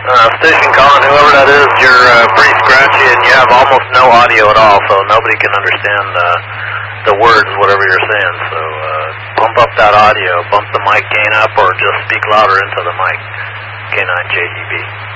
Station calling, whoever that is, you're pretty scratchy and you have almost no audio at all, so nobody can understand the words, whatever you're saying. So bump up that audio, bump the mic gain up, or just speak louder into the mic. K9JEB.